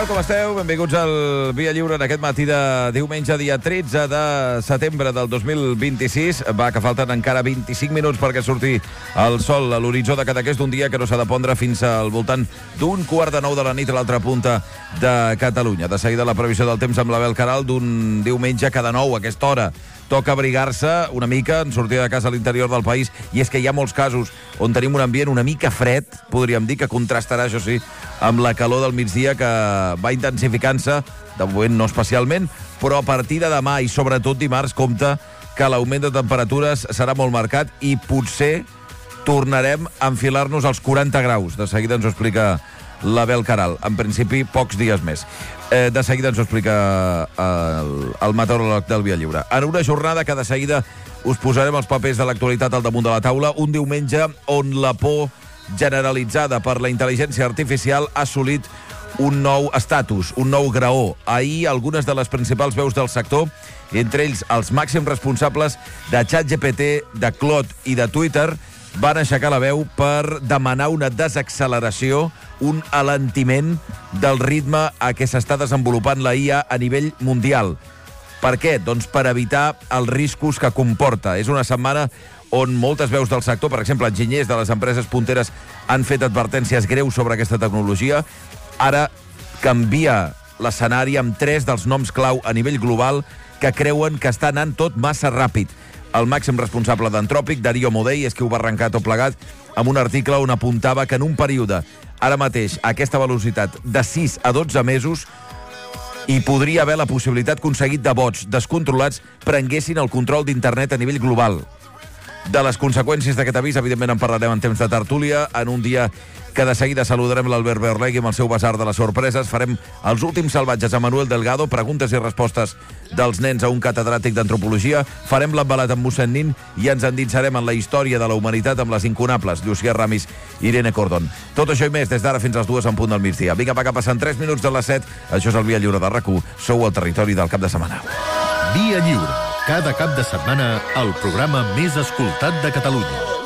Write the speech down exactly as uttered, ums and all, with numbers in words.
Com esteu? Benvinguts al Via Lliure en aquest matí de diumenge, dia tretze de setembre del dos mil vint-i-sis. Va, que falten encara vint-i-cinc minuts perquè surti el sol a l'horitzó de Cadaqués, d'un dia que no s'ha de pondre fins al voltant d'un quart de nou de la nit a l'altra punta de Catalunya. De seguida la previsió del temps amb l'Abel Caral d'un diumenge que de nou a aquesta hora toca abrigar-se una mica en sortir de casa a l'interior del país, i és que hi ha molts casos on tenim un ambient una mica fred, podríem dir, que contrastarà, això sí, amb la calor del migdia, que va intensificant-se, de moment no especialment, però a partir de demà i sobretot dimarts compta que l'augment de temperatures serà molt marcat i potser tornarem a enfilar-nos als quaranta graus. De seguida ens ho explica l'Abel Caral. En principi, pocs dies més. Eh, de seguida ens ho explica el, el meteoròleg del Via Lliure. En una jornada que de seguida us posarem els papers de l'actualitat al damunt de la taula, un diumenge on la por generalitzada per la intel·ligència artificial ha assolit un nou estatus, un nou graó. Ahir, algunes de les principals veus del sector, entre ells els màxims responsables de ChatGPT, de Claude i de Twitter, van aixecar la veu per demanar una desacceleració, un alentiment del ritme a què s'està desenvolupant la I A a nivell mundial. Per què? Doncs per evitar els riscos que comporta. És una setmana on moltes veus del sector, per exemple, enginyers de les empreses punteres, han fet advertències greus sobre aquesta tecnologia. Ara canvia l'escenari amb tres dels noms clau a nivell global que creuen que està anant tot massa ràpid. El màxim responsable d'Anthropic, Dario Amodei, és qui ho va arrencar tot plegat amb un article on apuntava que en un període, ara mateix, a aquesta velocitat de sis a dotze mesos, hi podria haver la possibilitat que un seguit de bots descontrolats prenguessin el control d'internet a nivell global. De les conseqüències d'aquest avís, evidentment, en parlarem en temps de tertúlia, en un dia que de seguida saludarem l'Albert Berlegui amb el seu basar de les sorpreses. Farem els últims salvatges a Manuel Delgado, preguntes i respostes dels nens a un catedràtic d'antropologia. Farem l'embalat amb mossèn Nin i ens endinsarem en la història de la humanitat amb les incunables Llucia Ramis i Irene Cordon. Tot això i més des d'ara fins als dues en punt del migdia. Vinga, va, que passen tres minuts de les set. Això és el Via Lliure de RAC u. Sou al territori del cap de setmana. Via Lliure. Cada cap de setmana, el programa més escoltat de Catalunya.